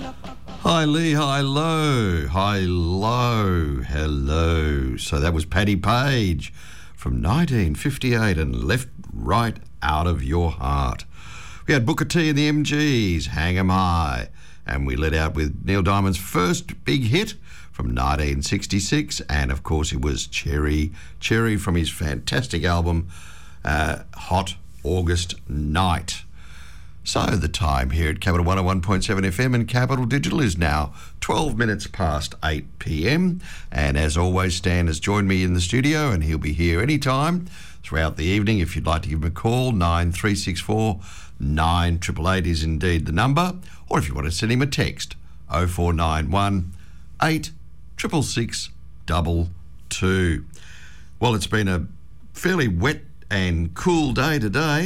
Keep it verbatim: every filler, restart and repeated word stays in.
Hi Lee, hi low, hi low, hello. So that was Paddy Page from nineteen fifty-eight and Left Right Out of Your Heart. We had Booker T and the M Gs, Hang 'em High, and we let out with Neil Diamond's first big hit from nineteen sixty-six, and of course it was Cherry, Cherry from his fantastic album uh, Hot August Night. So the time here at Capital one oh one point seven F M and Capital Digital is now twelve minutes past eight p m, and as always Stan has joined me in the studio and he'll be here anytime throughout the evening. If you'd like to give him a call, nine three six four nine eight eight eight is indeed the number, or if you want to send him a text, oh four nine one eight six six six two two. Well, it's been a fairly wet and cool day today.